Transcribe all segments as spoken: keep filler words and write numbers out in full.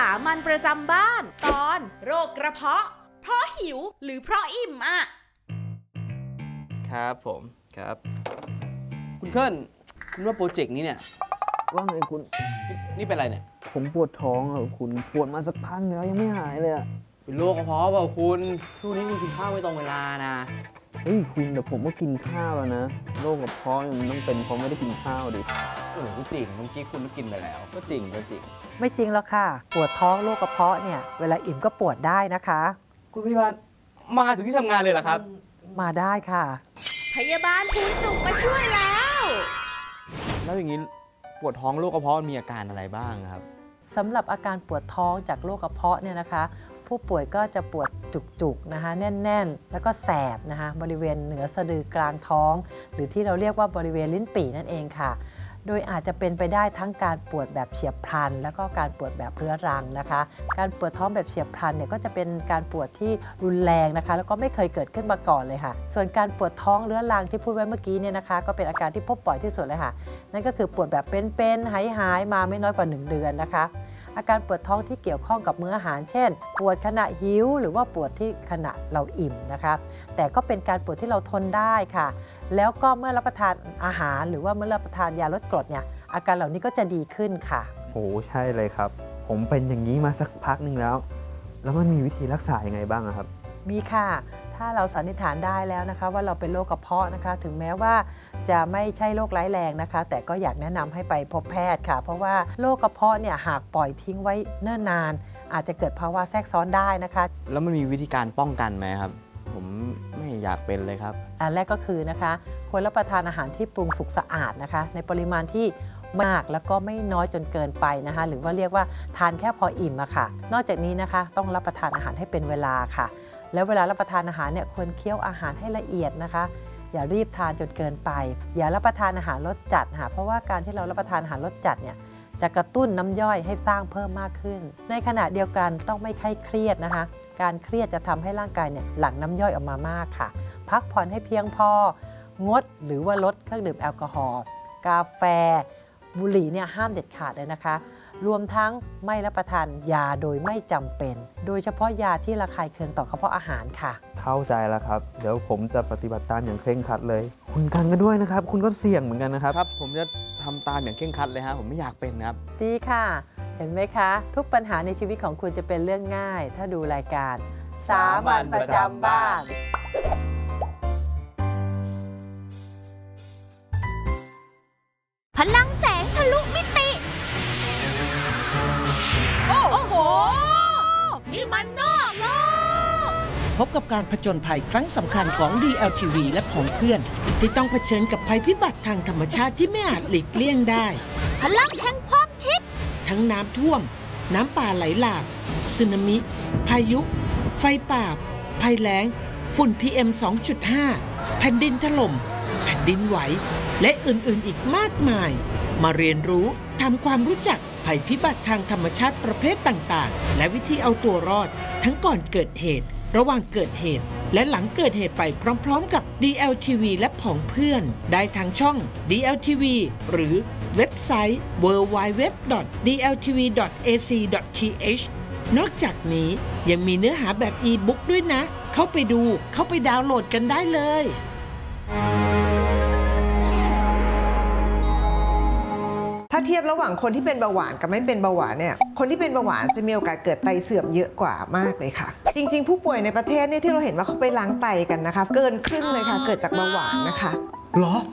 ามัญประจำบ้านตอนโรคกระเพาะเพราะหิวหรือเพราะอิ่มอ่ะครับผมครับคุณเคิลคุณว่าโปรเจกต์นี้เนี่ยว่าไงคุณนี่เป็นอะไรเนี่ยผมปวดท้องอ่ะคุณปวดมาสักพักแล้วยังไม่หายเลยอ่ะเป็นโรคกระเพาะเปล่าคุณช่วงนี้คุณกินข้าวไม่ตรงเวลานะเฮ้ยคุณแต่ผมก็กินข้าวแล้วนะโรคกระเพาะมันต้องเป็นเพราะไม่ได้กินข้าวดิเออจริงเมื่อกี้คุณก็กินไปแล้วก็จริงก็จริงไม่จริงแล้วค่ะปวดท้องโรคกระเพาะเนี่ยเวลาอิ่มก็ปวดได้นะคะคุณพยาบาลมาถึงที่ทำงานเลยเหรอครับมาได้ค่ะพยาบาลภูนสุขมาช่วยแล้วแล้วอย่างนี้ปวดท้องโรคกระเพาะมีอาการอะไรบ้างครับสำหรับอาการปวดท้องจากโรคกระเพาะเนี่ยนะคะผู้ป่วยก็จะปวดจุกๆนะคะแน่นๆแล้วก็แสบนะคะบริเวณเหนือสะดือกลางท้องหรือที่เราเรียกว่าบริเวณลิ้นปี่นั่นเองค่ะโดยอาจจะเป็นไปได้ทั้งการปวดแบบเฉียบพลันแล้วก็การปวดแบบเรื้อรังนะคะการปวดท้องแบบเฉียบพลันเนี่ยก็จะเป็นการปวดที่รุนแรงนะคะแล้วก็ไม่เคยเกิดขึ้นมาก่อนเลยค่ะส่วนการปวดท้องเรื้อรังที่พูดไว้เมื่อกี้เนี่ยนะคะก็เป็นอาการที่พบบ่อยที่สุดเลยค่ะนั่นก็คือปวดแบบเป็นๆหายๆมาไม่น้อยกว่าหนึ่งเดือนนะคะอาการปวดท้องที่เกี่ยวข้องกับมื้ออาหารเช่นปวดขณะหิวหรือว่าปวดที่ขณะเราอิ่มนะคะแต่ก็เป็นการปวดที่เราทนได้ค่ะแล้วก็เมื่อรับประทานอาหารหรือว่าเมื่อรับประทานยาลดกรดเนี่ยอาการเหล่านี้ก็จะดีขึ้นค่ะโอ้ใช่เลยครับผมเป็นอย่างนี้มาสักพักหนึ่งแล้วแล้วมันมีวิธีรักษายังไงบ้างครับมีค่ะถ้าเราสันนิษฐานได้แล้วนะคะว่าเราเป็นโรคกระเพาะนะคะถึงแม้ว่าจะไม่ใช่โรคร้ายแรงนะคะแต่ก็อยากแนะนำให้ไปพบแพทย์ค่ะเพราะว่าโรคกระเพาะเนี่ยหากปล่อยทิ้งไว้เนิ่นนานอาจจะเกิดภาวะแทรกซ้อนได้นะคะแล้วมันมีวิธีการป้องกันไหมครับผมไม่อยากเป็นเลยครับอันแรกก็คือนะคะควรรับประทานอาหารที่ปรุงสุกสะอาดนะคะในปริมาณที่มากแล้วก็ไม่น้อยจนเกินไปนะคะหรือว่าเรียกว่าทานแค่พออิ่มอะค่ะนอกจากนี้นะคะต้องรับประทานอาหารให้เป็นเวลาค่ะแล้วเวลารับประทานอาหารเนี่ยควรเคี้ยวอาหารให้ละเอียดนะคะอย่ารีบทานจนเกินไปอย่ารับประทานอาหารรสจัดค่ะเพราะว่าการที่เรารับประทานอาหารรสจัดเนี่ยจะกระตุ้นน้ำย่อยให้สร้างเพิ่มมากขึ้นในขณะเดียวกันต้องไม่ให้เครียดนะคะการเครียดจะทำให้ร่างกายเนี่ยหลั่งน้ำย่อยออกมามากค่ะพักผ่อนให้เพียงพองดหรือว่าลดเครื่องดื่มแอลกอฮอล์กาแฟบุหรี่เนี่ยห้ามเด็ดขาดเลยนะคะรวมทั้งไม่รับประทานยาโดยไม่จำเป็นโดยเฉพาะยาที่ระคายเคืองต่อกระเพาะอาหารค่ะเข้าใจแล้วครับเดี๋ยวผมจะปฏิบัติตามอย่างเคร่งครัดเลยคุณกันก็ด้วยนะครับคุณก็เสี่ยงเหมือนกันนะครับครับผมจะทำตามอย่างเคร่งครัดเลยฮะผมไม่อยากเป็นครับดีค่ะเห็นไหมคะทุกปัญหาในชีวิตของคุณจะเป็นเรื่องง่ายถ้าดูรายการสามัญประจำบ้านพลังแสงทะลุมิติโอ้โหนี่มันนอกโลกพบกับการผจญภัยครั้งสำคัญของ ดี แอล ที วี และผองเพื่อนที่ต้องเผชิญกับภัยพิบัติทางธรรมชาติที่ไม่อาจหลีกเลี่ยงได้พลังแห่งความคิดทั้งน้ำท่วมน้ำป่าไหลหลากสึนามิพายุไฟป่าภัยแล้งฝุ่น พี เอ็ม สองจุดห้า แผ่นดินถล่มแผ่นดินไหวและอื่นๆอีกมากมายมาเรียนรู้ทำความรู้จักภัยพิบัติทางธรรมชาติประเภทต่างๆและวิธีเอาตัวรอดทั้งก่อนเกิดเหตุระหว่างเกิดเหตุและหลังเกิดเหตุไปพร้อมๆกับ ดี แอล ที วี และผองเพื่อนได้ทางช่อง ดี แอล ที วี หรือเว็บไซต์ ดับเบิลยู ดับเบิลยู ดับเบิลยู ดอท ดี แอล ที วี ดอท เอ ซี ดอท ที เอช นอกจากนี้ยังมีเนื้อหาแบบอีบุ๊กด้วยนะเข้าไปดูเข้าไปดาวน์โหลดกันได้เลยถ้าเทียบระหว่างคนที่เป็นเบาหวานกับไม่เป็นเบาหวานเนี่ยคนที่เป็นเบาหวานจะมีโอกาสเกิดไตเสื่อมเยอะกว่ามากเลยค่ะจริงๆผู้ป่วยในประเทศเนี่ยที่เราเห็นว่าเขาไปล้างไตกันนะคะเกินครึ่งเลยค่ะเกิดจากเบาหวานนะคะหรอ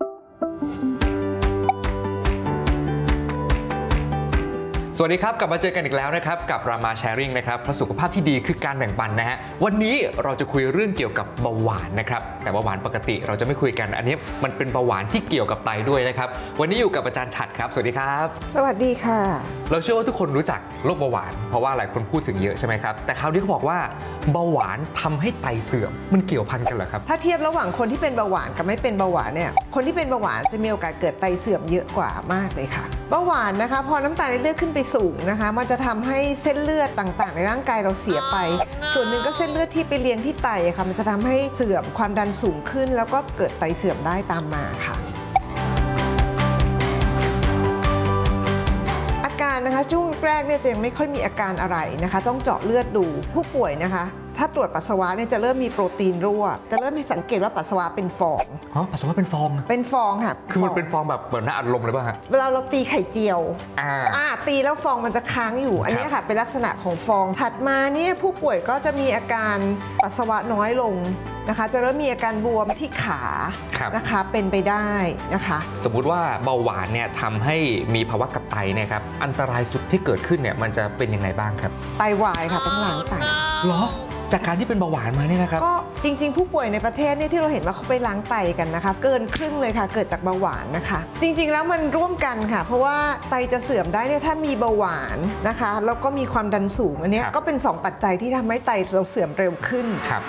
สวัสดีครับกลับมาเจอกันอีกแล้วนะครับกับรามาแชร์ริ่งนะครับเพราะสุขภาพที่ดีคือการแบ่งปันนะฮะวันนี้เราจะคุยเรื่องเกี่ยวกับเบาหวานนะครับแต่เบาหวานปกติเราจะไม่คุยกันอันนี้มันเป็นเบาหวานที่เกี่ยวกับไตด้วยนะครับวันนี้อยู่กับอาจารย์ฉัตรครับสวัสดีครับสวัสดีค่ะเราเชื่อว่าทุกคนรู้จักโรคเบาหวานเพราะว่าหลายคนพูดถึงเยอะใช่ไหมครับแต่คราวนี้เขาบอกว่าเบาหวานทำให้ไตเสื่อมมันเกี่ยวพันกันเหรอครับถ้าเทียบระหว่างคนที่เป็นเบาหวานกับไม่เป็นเบาหวานเนี่ยคนที่เป็นเบาหวานจะมีโอกาสเกิดไตเสื่อมเยอะกว่ามากเลยค่ะเบาหวานนะคะพอน้ำตาลในเลือดขึ้นไปสูงนะคะมันจะทำให้เส้นเลือดต่างๆในร่างกายเราเสียไปส่วนหนึ่งก็เส้นเลือดที่ไปเลี้ยงที่ไตค่ะมันจะทำให้เสื่อมความดันสูงขึ้นแล้วก็เกิดไตเสื่อมได้ตามมาค่ะอาการนะคะช่วงแรกเนี่ยจะยังไม่ค่อยมีอาการอะไรนะคะ ต้องเจาะเลือดดูผู้ป่วยนะคะถ้าตรวจปัสสาวะเนี่ยจะเริ่มมีโปรตีนรั่วจะเริ่มมีสังเกตว่าปัสสาวะเป็นฟองฮะปัสสาวะเป็นฟองเป็นฟองค่ะคือมันเป็นฟองแบบเหมือนน้ำอัดลมเลยป่ะฮะเวลาเราตีไข่เจียวอ่าอ่าตีแล้วฟองมันจะค้างอยู่ อันนี้ค่ะเป็นลักษณะของฟองถัดมาเนี่ยผู้ป่วยก็จะมีอาการปัสสาวะน้อยลงนะคะจะเริ่มมีอาการบวมที่ขานะคะเป็นไปได้นะคะสมมุติว่าเบาหวานเนี่ยทำให้มีภาวะกับไตเนี่ยครับอันตรายสุดที่เกิดขึ้นเนี่ยมันจะเป็นยังไงบ้างครับไตวายค่ะต้องล้างไตเหรอจากการที่เป็นเบาหวานมาเนี่ยนะครับก็จริงๆผู้ป่วยในประเทศเนี่ยที่เราเห็นว่าเขาไปล้างไตกันนะคะเกินครึ่งเลยค่ะเกิดจากเบาหวานนะคะจริงๆแล้วมันร่วมกันค่ะเพราะว่าไตจะเสื่อมได้เนี่ยถ้ามีเบาหวานนะคะแล้วก็มีความดันสูงอันนี้ก็เป็นสองปัจจัยที่ทำให้ไตเราเสื่อมเร็วขึ้นครับ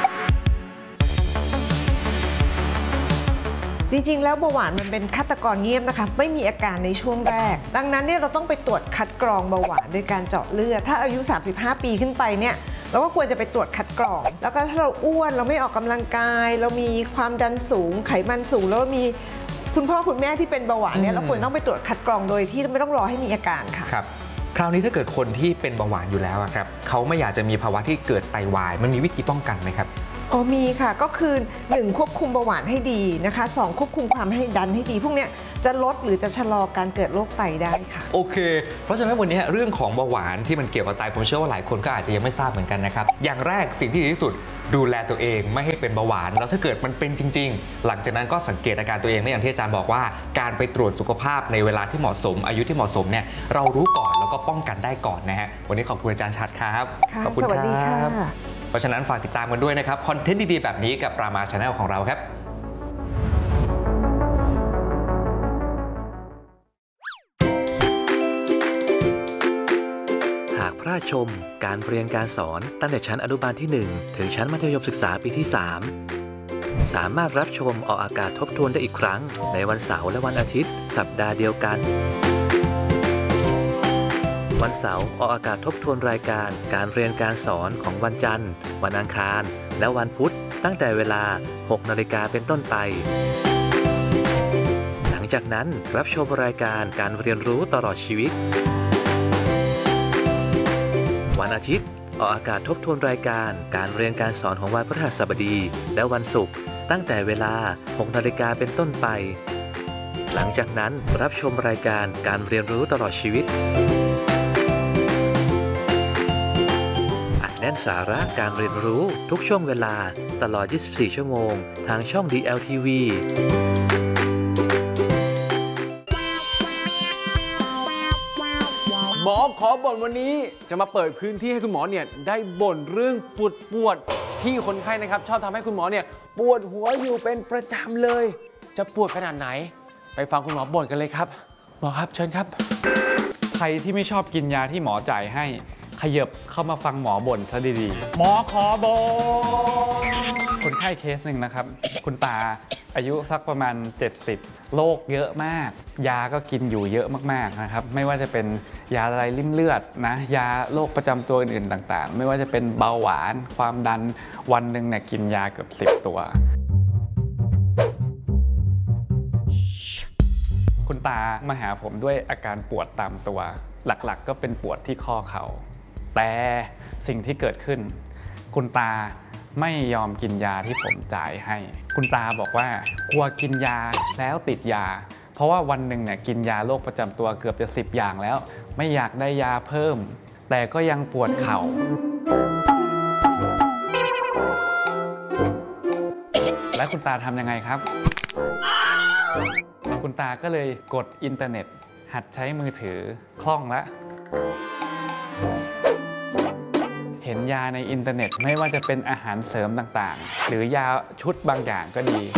จริงๆแล้วเบาหวานมันเป็นฆาตกรเงียบนะคะไม่มีอาการในช่วงแรกดังนั้นเนี่ยเราต้องไปตรวจคัดกรองเบาหวานโดยการเจาะเลือดถ้าอายุสามสิบห้าปีขึ้นไปเนี่ยเราก็ควรจะไปตรวจคัดกรองแล้วก็ถ้าเราอ้วนเราไม่ออกกำลังกายเรามีความดันสูงไขมันสูงแล้วมีคุณพ่อคุณแม่ที่เป็นเบาหวานเนี่ยเราควรต้องไปตรวจคัดกรองโดยที่ไม่ต้องรอให้มีอาการค่ะครับคราวนี้ถ้าเกิดคนที่เป็นเบาหวานอยู่แล้วครับเขาไม่อยากจะมีภาวะที่เกิดไตวายมันมีวิธีป้องกันไหมครับอ๋อมีค่ะก็คือหนึ่งควบคุมเบาหวานให้ดีนะคะสองควบคุมความให้ดันให้ดีพวกเนี้ยจะลดหรือจะชะลอการเกิดโรคไตได้ค่ะโอเคเพราะฉะนั้นวันนี้เรื่องของเบาหวานที่มันเกี่ยวกับไตผมเชื่อว่าหลายคนก็อาจจะยังไม่ทราบเหมือนกันนะครับอย่างแรกสิ่งที่ดีที่สุดดูแลตัวเองไม่ให้เป็นเบาหวานแล้วถ้าเกิดมันเป็นจริงๆหลังจากนั้นก็สังเกตอาการตัวเองได้อย่างที่อาจารย์บอกว่าการไปตรวจสุขภาพในเวลาที่เหมาะสมอายุที่เหมาะสมเนี่ยเรารู้ก่อนแล้วก็ป้องกันได้ก่อนนะฮะวันนี้ขอบคุณอาจารย์ชัดครับขอบคุณสวัสดีค่ะเพราะฉะนั้นฝากติดตามกันด้วยนะครับคอนเทนต์ดีๆแบบนี้กับรามาชาแนลของเราครับหากพลาดชมการเรียนการสอนตั้งแต่ชั้นอนุบาลที่หนึ่งถึงชั้นมัธยมศึกษาปีที่สามสามารถรับชมออกอากาศทบทวนได้อีกครั้งในวันเสาร์และวันอาทิตย์สัปดาห์เดียวกันวันเสาร์ออกอากาศทบทวนรายการการเรียนการสอนของวันจันทร์วันอังคารและวันพุธตั้งแต่เวลา หกนาฬิกาเป็นต้นไปหลังจากนั้นรับชมรายการการเรียนรู้ตลอดชีวิตวันอาทิตย์ออกอากาศทบทวนรายการการเรียนการสอนของวันพฤหัสบดีและวันศุกร์ตั้งแต่เวลา หกนาฬิกาเป็นต้นไปหลังจากนั้นรับชมรายการการเรียนรู้ตลอดชีวิตแน่นสาระการเรียนรู้ทุกช่วงเวลาตลอด ยี่สิบสี่ ชั่วโมงทางช่อง ดี แอล ที วีหมอขอบ่นวันนี้จะมาเปิดพื้นที่ให้คุณหมอเนี่ยได้บ่นเรื่องปวดปวดที่คนไข้นะครับชอบทำให้คุณหมอเนี่ยปวดหัวอยู่เป็นประจำเลยจะปวดขนาดไหนไปฟังคุณหมอบ่นกันเลยครับหมอครับเชิญครับใครที่ไม่ชอบกินยาที่หมอจ่ายให้ขยับเข้ามาฟังหมอบ่นซะดีๆหมอขอบ่นคนไข้เคสหนึ่งนะครับคุณตาอายุสักประมาณเจ็ดสิบโรคเยอะมากยาก็กินอยู่เยอะมากๆนะครับไม่ว่าจะเป็นยาอะไรริ่มเลือดนะยาโรคประจำตัวอื่นๆต่างๆไม่ว่าจะเป็นเบาหวานความดันวันหนึ่งเนี่ยกินยาเกือบสิบตัวคุณตามาหาผมด้วยอาการปวดตามตัวหลักๆก็เป็นปวดที่ข้อเข่าแต่สิ่งที่เกิดขึ้นคุณตาไม่ยอมกินยาที่ผมจ่ายให้คุณตาบอกว่ากลัวกินยาแล้วติดยาเพราะว่าวันหนึ่งเนี่ยกินยาโรคประจำตัวเกือบจะสิบอย่างแล้วไม่อยากได้ยาเพิ่มแต่ก็ยังปวดเข่าและคุณตาทำยังไงครับคุณตาก็เลยกดอินเทอร์เน็ตหัดใช้มือถือคล่องแล้วเห็นยาในอินเทอร์เน็ตไม่ว่าจะเป็นอาหารเสริมต่างๆหรือยาชุดบางอย่างก็ดี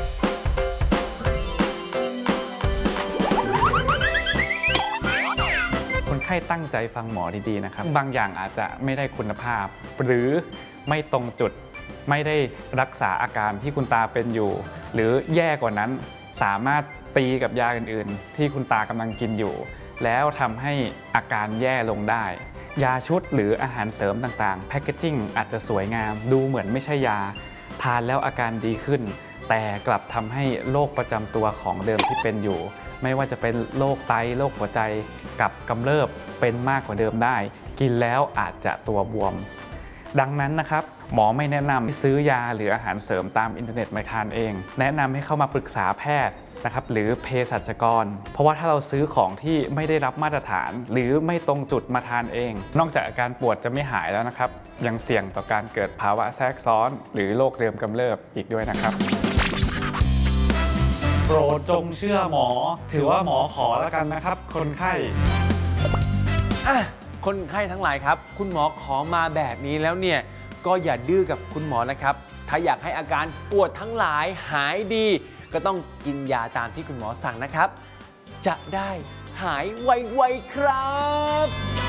คนไข้ตั้งใจฟังหมอดีๆนะครับบางอย่างอาจจะไม่ได้คุณภาพหรือไม่ตรงจุดไม่ได้รักษาอาการที่คุณตาเป็นอยู่หรือแย่กว่านั้นสามารถตีกับยาอื่นๆที่คุณตากำลังกินอยู่แล้วทำให้อาการแย่ลงได้ยาชุดหรืออาหารเสริมต่างๆแพคเกจจิ้งอาจจะสวยงามดูเหมือนไม่ใช่ยาทานแล้วอาการดีขึ้นแต่กลับทำให้โรคประจำตัวของเดิมที่เป็นอยู่ไม่ว่าจะเป็นโรคไตโรคหัวใจกับกำเริบเป็นมากกว่าเดิมได้กินแล้วอาจจะตัวบวมดังนั้นนะครับหมอไม่แนะนำให้ซื้อยาหรืออาหารเสริมตามอินเทอร์เน็ตมาทานเองแนะนำให้เข้ามาปรึกษาแพทย์นะครับหรือเภสัชกรเพราะว่าถ้าเราซื้อของที่ไม่ได้รับมาตรฐานหรือไม่ตรงจุดมาทานเองนอกจากอาการปวดจะไม่หายแล้วนะครับยังเสี่ยงต่อการเกิดภาวะแทรกซ้อนหรือโรคเดิมกำเริบอีกด้วยนะครับโปรดจงเชื่อหมอถือว่าหมอขอแล้วกันนะครับคนไข้อ่ะคนไข้ทั้งหลายครับคุณหมอขอมาแบบนี้แล้วเนี่ยก็อย่าดื้อกับคุณหมอนะครับถ้าอยากให้อาการปวดทั้งหลายหายดีก็ต้องกินยาตามที่คุณหมอสั่งนะครับจะได้หายไวๆครับ